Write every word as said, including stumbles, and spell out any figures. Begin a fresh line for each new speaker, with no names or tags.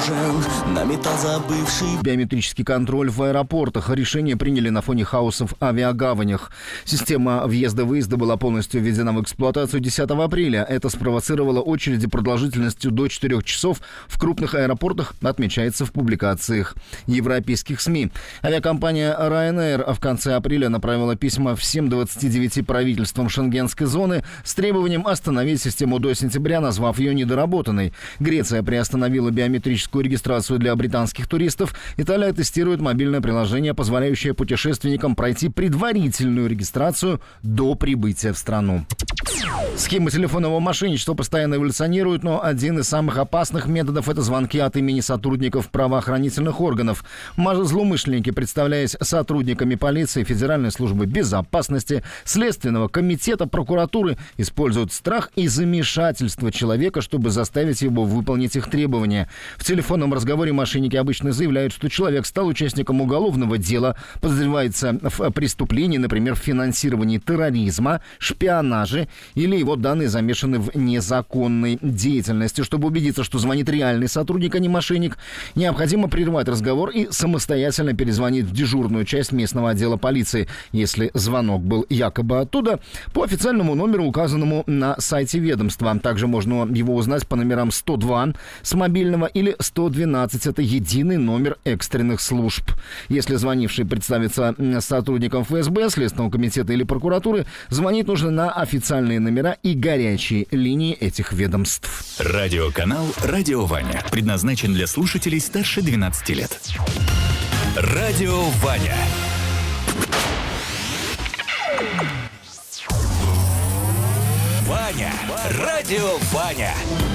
похожим на металл забывший.
Биометрический контроль в аэропортах. Решение приняли на фоне хаоса в авиагаванях. Система въезда-выезда была полностью введена в эксплуатацию десятого апреля. Это спровоцировало очереди продолжительностью до четырех часов в крупных аэропортах, отмечается в публикациях европейских СМИ. Авиакомпания Ryanair в конце апреля направила письма всем двадцати девяти правительствам шенгенской зоны с требованием остановить систему до сентября, назвав ее недоработанной. Греция приостановила биометрическую регистрацию для британских туристов. Италия тестирует мобильное приложение, позволяющее путешественникам пройти предварительную регистрацию до прибытия в страну. Схемы телефонного мошенничества постоянно эволюционируют, но один из самых опасных методов – это звонки от имени сотрудников правоохранительных органов. Злоумышленники, представляясь сотрудниками полиции, Федеральной службы безопасности, Следственного комитета, прокуратуры, используют страх и замешательство человека, чтобы заставить его выполнить их требования. В телефонном разговоре мошенники обычно заявляют, что человек стал участником уголовного дела, подозревается в преступлении, например, в финансировании терроризма, шпионаже, или его данные замешаны в незаконной деятельности. Чтобы убедиться, что звонит реальный сотрудник, а не мошенник, необходимо прервать разговор и самостоятельно перезвонить в дежурную часть местного отдела полиции, если звонок был якобы оттуда, по официальному номеру, указанному на сайте ведомства. Также можно его узнать по номерам сто два с мобильного или сто двенадцать. Это единый номер экстренных служб. Если звонивший представится сотрудником эф эс бэ, Следственного комитета или прокуратуры, звонить нужно на официальные номера и горячие линии этих ведомств.
Радиоканал «Радио Ваня» предназначен для слушателей старше двенадцати лет. Радио Ваня. Ваня. Радио Ваня.